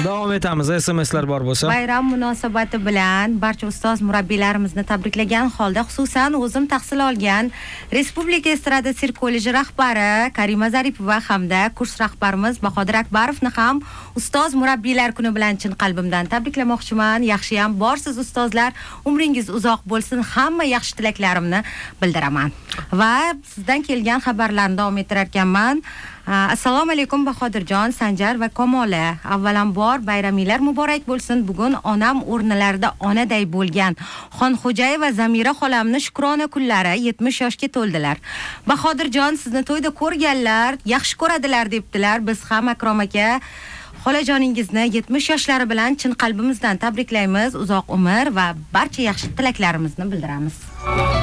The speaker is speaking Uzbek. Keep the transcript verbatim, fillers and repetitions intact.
Davom etamiz. S M Slar bor bo'lsa. Bayram munosabati bilan barcha ustoz murabbiylarimizni tabriklagan holda, xususan o'zim tahsil olgan Respublika estrada sirk kolleji rahbari Karima Zaripova hamda kurs rahbarimiz Bahodir Akbarovni ham ustoz murabbiylar kuni bilan chin qalbimdan tabriklamoqchiman. Yaxshiyam borsiz ustozlar, umringiz uzoq bo'lsin. Hamma yaxshi tilaklarimni bildiraman. Va sizdan kelgan xabarlarni davom ettirar ekanman. Assalomu alaykum Bahodirjon, Sanjar va Kamola. Avvalambor bayraminglar muborak bo'lsin. Bugun onam o'rnilarida onaday bo'lgan Xonxo'jayeva Zamira xolamni shukrona kunlari yetmish yoshga to'ldilar. Bahodirjon, sizni to'yda ko'rganlar yaxshi ko'radilar debdilar. Biz ham Akrom aka xolajoningizni yetmish yoshlari bilan chin qalbimizdan tabriklaymiz. Uzoq umr va barcha yaxshi tilaklarimizni bildiramiz.